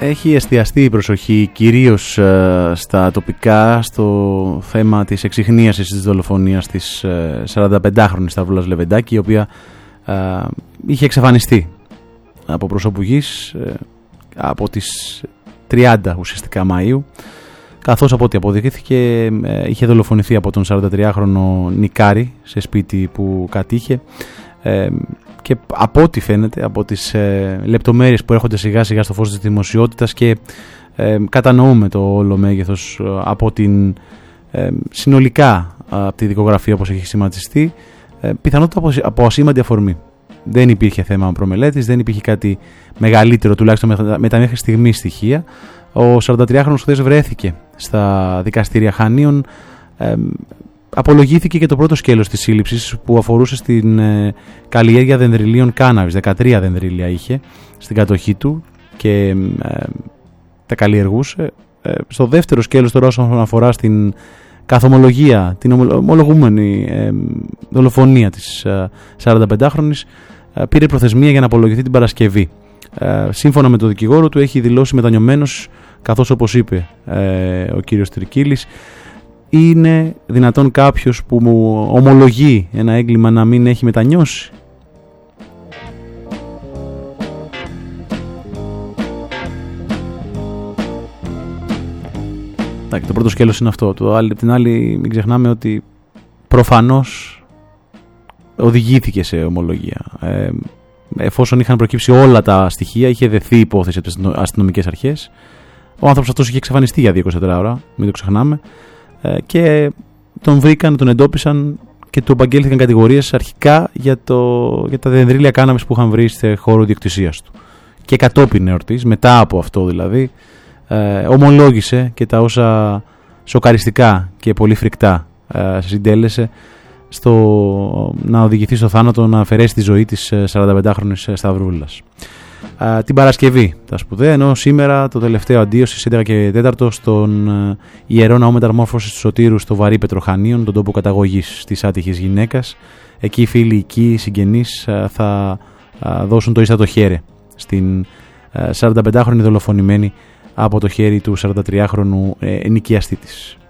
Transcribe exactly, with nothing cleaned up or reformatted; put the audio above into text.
Έχει εστιαστεί η προσοχή κυρίως ε, στα τοπικά, στο θέμα της εξιχνίασης της δολοφονίας της ε, σαρανταπεντάχρονης Σταυρούλας Λεβεντάκη, η οποία ε, είχε εξαφανιστεί από πρόσωπου γης ε, από τις τριάντα ουσιαστικά Μαΐου, καθώς από ό,τι αποδείχθηκε ε, είχε δολοφονηθεί από τον σαραντατριάχρονο Νικάρη σε σπίτι που κατήχε. Ε, και από ό,τι φαίνεται, από τις ε, λεπτομέρειες που έρχονται σιγά σιγά στο φως της δημοσιότητας και ε, κατανοούμε το όλο μέγεθος ε, από την ε, συνολικά από τη δικογραφία όπως έχει σχηματιστεί, ε, πιθανότητα από, από ασήμαντη αφορμή. Δεν υπήρχε θέμα προμελέτης, δεν υπήρχε κάτι μεγαλύτερο τουλάχιστον με τα, με τα μέχρι στιγμή στοιχεία. Ο σαραντατριάχρονος χθες βρέθηκε στα δικαστήρια Χανίων. ε, Απολογήθηκε και το πρώτο σκέλος της σύλληψης που αφορούσε στην ε, καλλιέργεια δενδριλίων κάναβης. δεκατρία δενδρίλια είχε στην κατοχή του και ε, τα καλλιεργούσε. Ε, στο δεύτερο σκέλος τώρα όσον αφορά στην καθομολογία, την ομολογούμενη ε, δολοφονία της ε, σαρανταπεντάχρονης, ε, πήρε προθεσμία για να απολογηθεί την Παρασκευή. Ε, σύμφωνα με τον δικηγόρο του έχει δηλώσει μετανιωμένος, καθώς όπως είπε ε, ο κύριος Τρικίλης, είναι δυνατόν κάποιος που μου ομολογεί ένα έγκλημα να μην έχει μετανιώσει? Εντάξει, το πρώτο σκέλος είναι αυτό. Το άλλο, την άλλη μην ξεχνάμε ότι προφανώς οδηγήθηκε σε ομολογία. Ε, εφόσον είχαν προκύψει όλα τα στοιχεία, είχε δεθεί υπόθεση από τις αστυνομικές αρχές. Ο άνθρωπος αυτός είχε εξαφανιστεί για είκοσι τέσσερις ώρα, μην το ξεχνάμε. Και τον βρήκαν, τον εντόπισαν και του απαγγέλθηκαν κατηγορίες αρχικά για, το, για τα δενδρίλια κάναβης που είχαν βρει σε χώρο ιδιοκτησίας του. Και κατόπιν εορτής, μετά από αυτό δηλαδή, ε, ομολόγησε και τα όσα σοκαριστικά και πολύ φρικτά ε, συντέλεσε στο να οδηγηθεί στο θάνατο, να αφαιρέσει τη ζωή της σαρανταπεντάχρονης Σταυρούλας. Uh, την Παρασκευή τα σπουδαία, ενώ σήμερα το τελευταίο αντίο στις έντεκα και τέσσερα στον uh, Ιερό Ναό Μεταμόρφωσης του Σωτήρου στο Βαρύ Πετροχανίων, τον τόπο καταγωγής της άτυχης γυναίκας. Εκεί οι φίλοι, οι συγγενείς uh, θα uh, δώσουν το ίστατο χέρι στην uh, σαρανταπεντάχρονη δολοφονημένη από το χέρι του σαραντατριάχρονου uh, ενοικιαστή της.